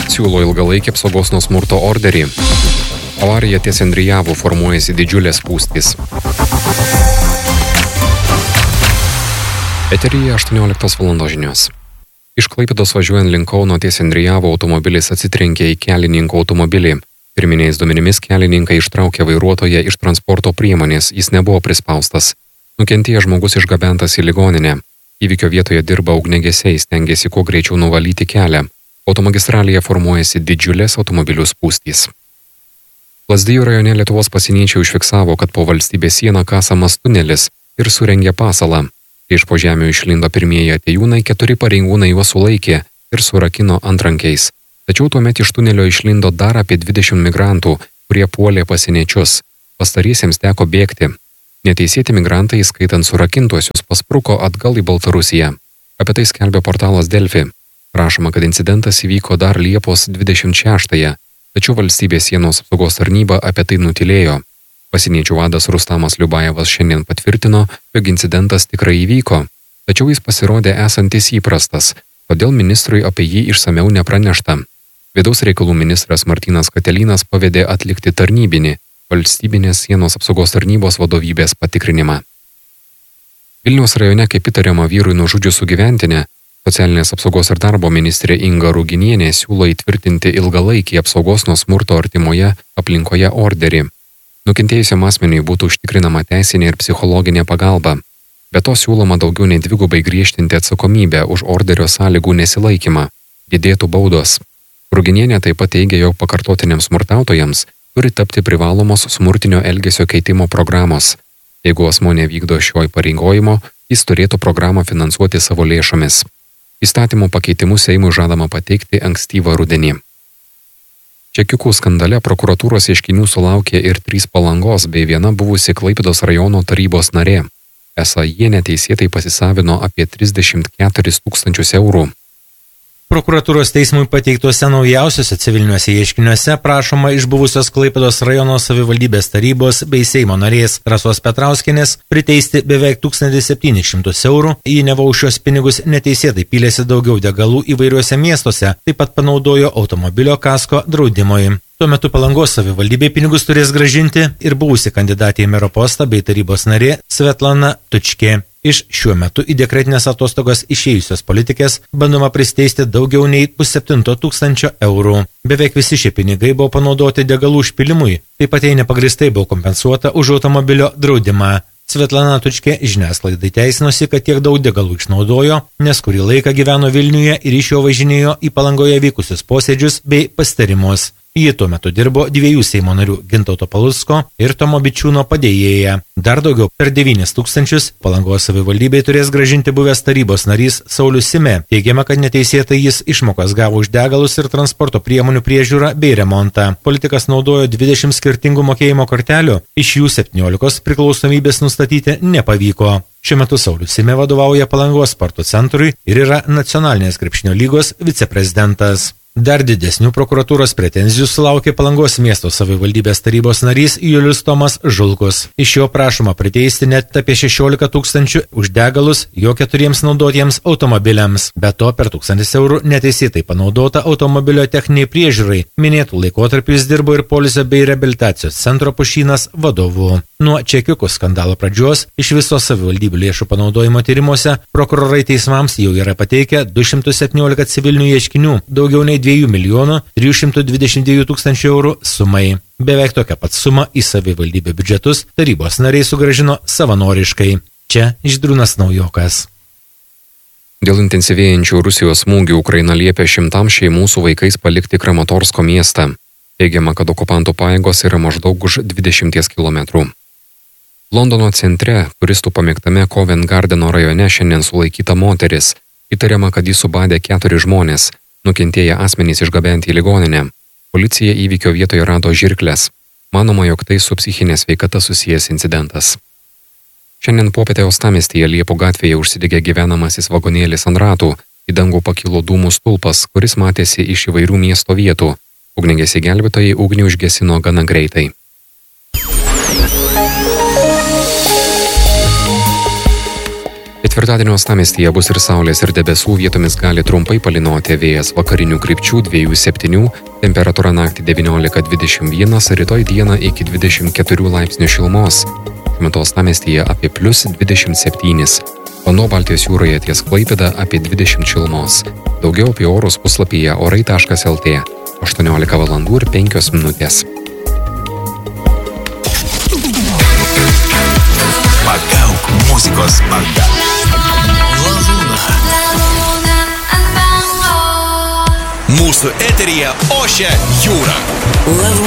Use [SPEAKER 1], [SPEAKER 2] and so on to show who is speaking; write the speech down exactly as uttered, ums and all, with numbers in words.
[SPEAKER 1] siūlo ilgalaikį apsaugos nuo smurto orderį. Avarija ties Endrijavu, formuojasi didžiulės spūstys. Eteryje aštuonioliktos valandos žinios. Iš Klaipėdos važiuojant link Kauno ties Endrijavu automobilis atsitrenkė į kelininko automobilį. Pirminiais duomenimis kelininkai ištraukė vairuotoją iš transporto priemonės, jis nebuvo prispaustas. Nukentėjęs žmogus išgabentas į ligoninę. Įvykio vietoje dirba ugniagesiai, stengiasi kuo greičiau nuvalyti kelią. Automagistralėje formuojasi didžiulės automobilių spūstys. Lazdijų rajone Lietuvos pasieniečiai užfiksavo, kad po valstybės sieną kasamas tunelis ir surengė pasalą. Iš po žemių išlindo pirmieji atėjūnai, keturi pareigūnai juos sulaikė ir surakino antrankiais. Tačiau tuomet iš tunelio išlindo dar apie dvidešimt migrantų, kurie puolė pasieniečius. Pastariesiems teko bėgti. Neteisėti migrantai, skaitant surakintuosius, paspruko atgal į Baltarusiją. Apie tai skelbia portalas Delfi. Rašoma, kad incidentas įvyko dar Liepos dvidešimt šeštąją, tačiau valstybės sienos apsaugos tarnyba apie tai nutylėjo. Pasieniečių vadas Rustamas Liubajevas šiandien patvirtino, jog incidentas tikrai įvyko, tačiau jis pasirodė esantis įprastas, todėl ministrui apie jį išsameu nepranešta. Vidaus reikalų ministras Martynas Katelynas pavedė atlikti tarnybinį valstybinės sienos apsaugos tarnybos vadovybės patikrinimą. Vilniaus rajone, kaip įtariama vyrui nužudžius sugyventinę, socialinės apsaugos ir darbo ministrė Inga Ruginienė siūlo įtvirtinti ilgalaikį apsaugos nuo smurto artimoje aplinkoje orderį. Nukentėjusiam asmeniui būtų užtikrinama teisinė ir psichologinė pagalba. Be to siūloma daugiau nei dvigubai griežtinti atsakomybę už orderio sąlygų nesilaikymą. Didėtų baudos. Ruginienė taip pat teigia, jog pakartotiniams smurtautojams turi tapti privalomos smurtinio elgesio keitimo programos. Jeigu asmuo nevykdo šio įpareigojimo, jis turėtų programą finansuoti savo lėšomis. Įstatymų pakeitimus Seimui žadama pateikti ankstyvą rudenį. Čekiukų skandale prokuratūros ieškinių sulaukė ir trys Palangos bei viena buvusi Klaipėdos rajono tarybos narė. Esą jie neteisėtai pasisavino apie trisdešimt keturis tūkstančius eurų.
[SPEAKER 2] Prokuratūros teismui pateiktose naujausiuose civiliniuose ieškiniuose prašoma iš buvusios Klaipėdos rajono savivaldybės tarybos bei Seimo narės Rasos Petrauskienės priteisti beveik tūkstantį septynis šimtus eurų, ji neva už šios pinigus neteisėtai pylėsi daugiau degalų įvairiuose miestuose, taip pat panaudojo automobilio kasko draudimui. Tuo metu Palangos savivaldybė pinigus turės grąžinti ir buvusi kandidatė į mero postą bei tarybos narė Svetlana Tučkė. Iš šiuo metu į dekretinės atostogas išėjusios politikės bandoma pristeisti daugiau nei pusseptinto tūkstančio eurų. Beveik visi šie pinigai buvo panaudoti degalų užpilimui, taip pat jai nepagristai buvo kompensuota už automobilio draudimą. Svetlana Tučkė žiniasklaidai teisinosi, kad tiek daug degalų išnaudojo, nes kurį laiką gyveno Vilniuje ir iš jo važinėjo į Palangoje vykusius posėdžius bei pasitarimus. Ji tuo metu dirbo dviejų Seimo narių Gintauto Palucko ir Tomo Bičiūno padėjėja. Dar daugiau per devynis tūkstančius Palangos savivaldybei turės grąžinti buvęs tarybos narys Saulius Sime. Teigiama, kad neteisėtai jis išmokas gavo už degalus ir transporto priemonių priežiūrą bei remontą. Politikas naudojo dvidešimt skirtingų mokėjimo kortelių, iš jų septyniolikos priklausomybės nustatyti nepavyko. Šiuo metu Saulius Sime vadovauja Palangos sporto centrui ir yra nacionalinės krepšinio lygos viceprezidentas. Dar didesnių prokuratūros pretenzijų sulaukė Palangos miesto savivaldybės tarybos narys Julius Tomas Žulkus. Iš jo prašoma priteisti net apie šešiolika tūkstančių už degalus jo keturiems naudotiems automobiliams. Be to per tūkstantis eurų neteisėtai panaudota automobilio techniniai priežiūrai. Minėtų laikotarpiu jis dirbo ir poilsio bei reabilitacijos centro Pušynas vadovu. Nuo čekiukų skandalo pradžios iš viso savivaldybių lėšų panaudojimo tyrimuose prokurorai teismams jau yra pateikę du šimtus septyniolika civilinių ieškinių, daugiau nei dviejų milijonų trijų šimtų dvidešimt dviejų tūkstančių eurų sumai. Beveik tokią pat sumą į savivaldybių biudžetus tarybos nariai sugrąžino savanoriškai. Čia Žydrūnas Naujokas.
[SPEAKER 1] Dėl intensyvėjančių Rusijos smūgių Ukraina liepia šimtams šeimų su vaikais palikti Kramatorsko miestą. Teigiama, kad okupantų pajėgos yra maždaug už dvidešimties kilometrų. Londono centre, turistų pamėgtame Covent Gardeno rajone šiandien sulaikyta moteris. Įtariama, kad jis subadė keturi žmonės. Nukentėję asmenys išgabenti į ligoninę. Policija įvykio vietoje rado žirkles. Manoma, jog tai su psichinė sveikata susijęs incidentas. Šiandien popietę Uostamiestyje Liepų gatvėje užsidegė gyvenamasis vagonėlis ant ratų. Į dangų pakilo dūmų stulpas, kuris matėsi iš įvairių miesto vietų. Ugniagesiai gelbėtojai ugnį užgesino gana greitai. Ketvirtadienio uostamiestyje bus ir saulės, ir debesų, vietomis gali trumpai palynoti, vėjas vakarinių krypčių dviejų septynių, temperatūra naktį devyniolika dvidešimt vienas, rytoj dieną iki dvidešimt keturių laipsnių šilumos. Šiuo metu uostamiestyje apie plius dvidešimt septynis. Vanduo Baltijos jūroje ties Klaipėda apie dvidešimt šilumos. Daugiau apie orus puslapyje orai taškas lt. aštuoniolika valandų ir penkios minutės.
[SPEAKER 3] Pagauk muzikos banga. Mūsų eteryje ošia jūra.